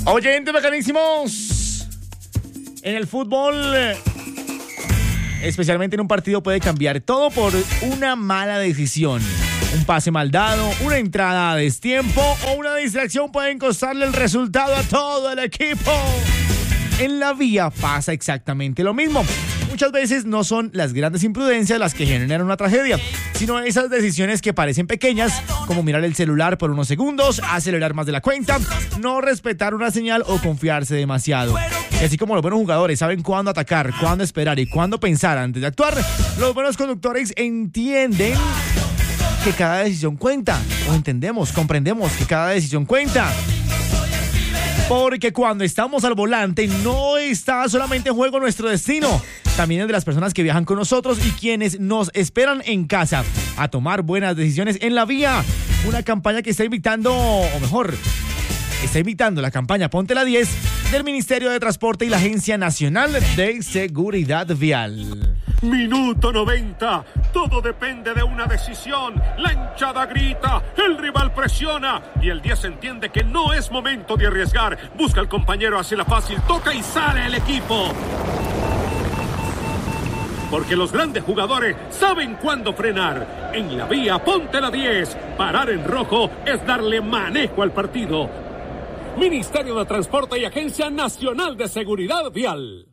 Oyentes bacanísimos. En el fútbol, especialmente en un partido, puede cambiar todo por una mala decisión. Un pase mal dado, una entrada a destiempo o una distracción pueden costarle el resultado a todo el equipo. En la vía pasa exactamente lo mismo. Muchas veces no son las grandes imprudencias las que generan una tragedia, sino esas decisiones que parecen pequeñas, como mirar el celular por unos segundos, acelerar más de la cuenta, no respetar una señal o confiarse demasiado. Y así como los buenos jugadores saben cuándo atacar, cuándo esperar y cuándo pensar antes de actuar, los buenos conductores entienden que cada decisión cuenta, o comprendemos que cada decisión cuenta. Porque cuando estamos al volante no está solamente en juego nuestro destino, también es de las personas que viajan con nosotros y quienes nos esperan en casa a tomar buenas decisiones en la vía. Una campaña que está invitando la campaña Ponte la 10 del Ministerio de Transporte y la Agencia Nacional de Seguridad Vial. Minuto 90. Todo depende de una decisión. La hinchada grita, el rival presiona y el 10 entiende que no es momento de arriesgar. Busca al compañero, hace la fácil, toca y sale el equipo. Porque los grandes jugadores saben cuándo frenar. En la vía, ponte la 10. Parar en rojo es darle manejo al partido. Ministerio de Transporte y Agencia Nacional de Seguridad Vial.